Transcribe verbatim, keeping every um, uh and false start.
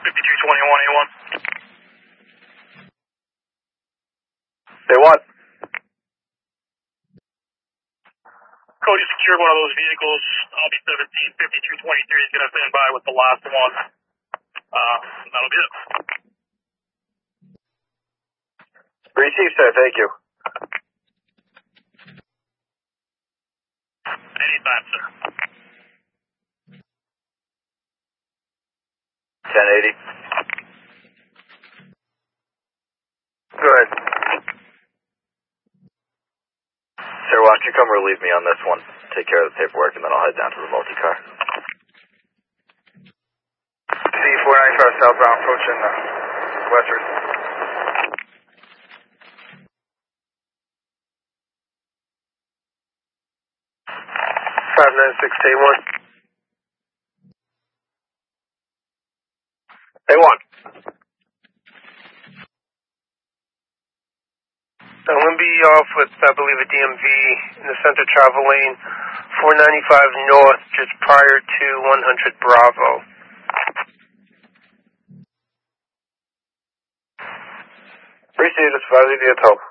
fifty-two twenty-one A one. Say what? Cody secured one of those vehicles. I'll be seventeen fifty-two twenty-three is going to stand by with the last one. Uh, that'll be it. Received, sir. Thank you. Anytime, sir. ten eighty. Go ahead. Sir, why don't you come relieve me on this one? Take care of the paperwork, and then I'll head down to the multi-car. C four ninety-five southbound approaching uh, Western. five nine six A one. A one. I'm going to be off with, I believe, a D M V in the center travel lane, four ninety-five north, just prior to one hundred Bravo. Appreciate it. Five eighty at home.